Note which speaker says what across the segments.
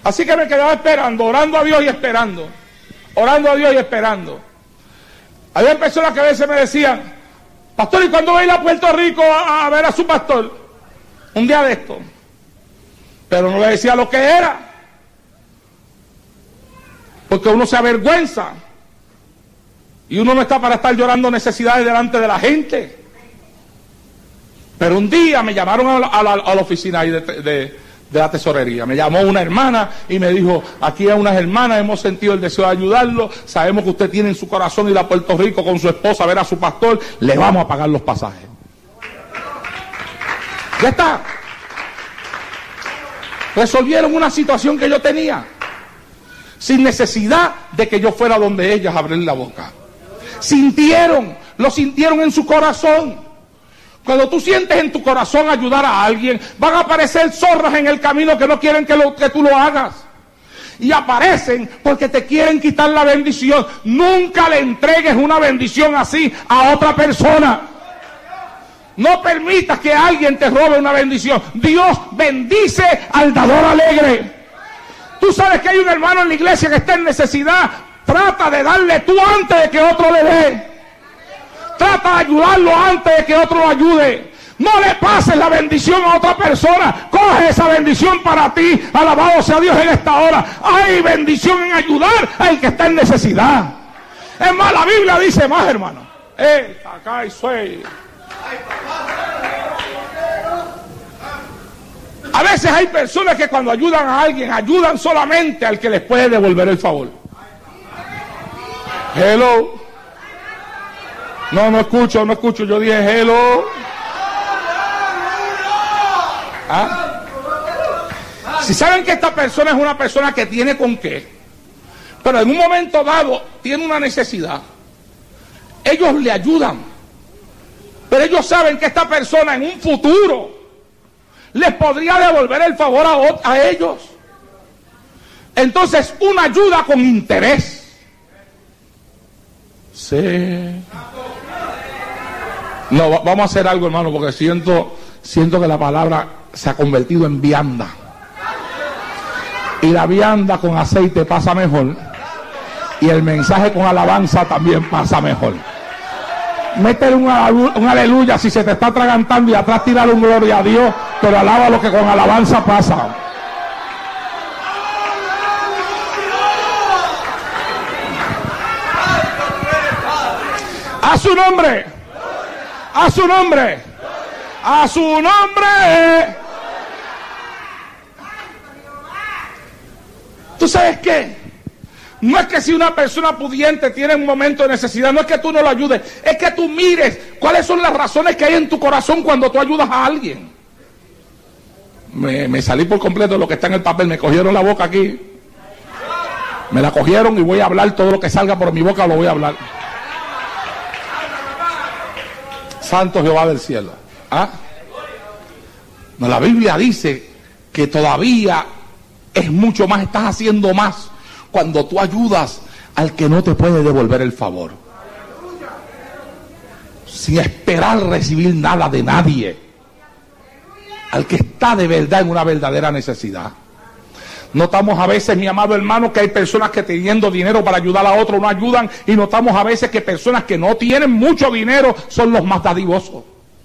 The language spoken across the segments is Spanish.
Speaker 1: Así que me quedaba esperando, orando a Dios y esperando. Orando a Dios y esperando. Había personas que a veces me decían: pastor, ¿y cuándo va a ir a Puerto Rico a ver a su pastor? Un día de esto. Pero no le decía lo que era, porque uno se avergüenza y uno no está para estar llorando necesidades delante de la gente. Pero un día me llamaron a la oficina ahí de la tesorería. Me llamó una hermana y me dijo: aquí hay unas hermanas, hemos sentido el deseo de ayudarlo, sabemos que usted tiene en su corazón ir a Puerto Rico con su esposa a ver a su pastor, le vamos a pagar los pasajes. Ya está. Resolvieron una situación que yo tenía, sin necesidad de que yo fuera donde ellas a abrir la boca. Lo sintieron en su corazón. Cuando tú sientes en tu corazón ayudar a alguien, van a aparecer zorras en el camino que no quieren que tú lo hagas. Y aparecen porque te quieren quitar la bendición. Nunca le entregues una bendición así a otra persona. No permitas que alguien te robe una bendición. Dios bendice al dador alegre. Tú sabes que hay un hermano en la iglesia que está en necesidad. Trata de darle tú antes de que otro le dé. Trata de ayudarlo antes de que otro lo ayude. No le pases la bendición a otra persona. Coge esa bendición para ti. Alabado sea Dios en esta hora. Hay bendición en ayudar al que está en necesidad. Es más, la Biblia dice más, hermano. Acá y soy. A veces hay personas que cuando ayudan a alguien, ayudan solamente al que les puede devolver el favor. Hello. No escucho. Yo dije hello. ¿Ah? Si saben que esta persona es una persona que tiene con qué, pero en un momento dado tiene una necesidad, ellos le ayudan. Pero ellos saben que esta persona en un futuro les podría devolver el favor a ellos. Entonces, una ayuda con interés. Sí. No, vamos a hacer algo, hermano, porque siento que la palabra se ha convertido en vianda. Y la vianda con aceite pasa mejor. Y el mensaje con alabanza también pasa mejor. Métele un aleluya si se te está atragantando y atrás tirar un gloria a Dios, pero alaba lo que con alabanza pasa. A su nombre, a su nombre, a su nombre. ¿Tú sabes qué? No es que si una persona pudiente tiene un momento de necesidad, no es que tú no lo ayudes, es que tú mires cuáles son las razones que hay en tu corazón cuando tú ayudas a alguien. Me salí por completo de lo que está en el papel, me cogieron la boca aquí. Me la cogieron y voy a hablar todo lo que salga por mi boca, lo voy a hablar. Santo Jehová del cielo. ¿Ah? No, la Biblia dice que todavía es mucho más, estás haciendo más cuando tú ayudas al que no te puede devolver el favor, sin esperar recibir nada de nadie, al que está de verdad en una verdadera necesidad. Notamos a veces, mi amado hermano, que hay personas que teniendo dinero para ayudar a otros no ayudan, y notamos a veces que personas que no tienen mucho dinero son los más dadivosos.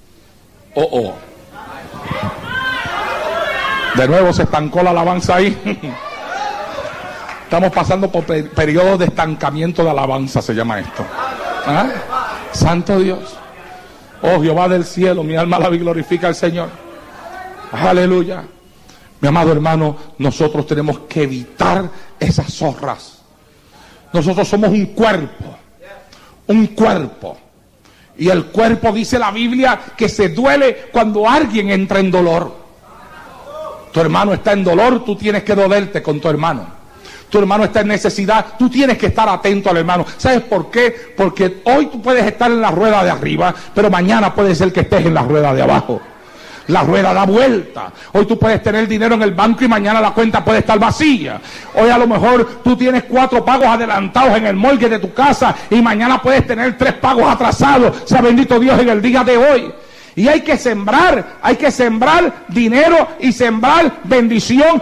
Speaker 1: De nuevo se estancó la alabanza ahí. Estamos pasando por periodos de estancamiento de alabanza, se llama esto. ¿Ah? Santo Dios. Oh Jehová del cielo, mi alma la glorifica al Señor. Aleluya. Mi amado hermano, nosotros tenemos que evitar esas zorras. Nosotros somos un cuerpo. Un cuerpo. Y el cuerpo, dice la Biblia, que se duele cuando alguien entra en dolor. Tu hermano está en dolor, tú tienes que dolerte con tu hermano. Tu hermano está en necesidad, tú tienes que estar atento al hermano. ¿Sabes por qué? Porque hoy tú puedes estar en la rueda de arriba, pero mañana puede ser que estés en la rueda de abajo. La rueda da vuelta. Hoy tú puedes tener dinero en el banco y mañana la cuenta puede estar vacía. Hoy a lo mejor tú tienes 4 pagos adelantados en el mortgage de tu casa y mañana puedes tener 3 pagos atrasados. Sea bendito Dios en el día de hoy. Y hay que sembrar dinero y sembrar bendición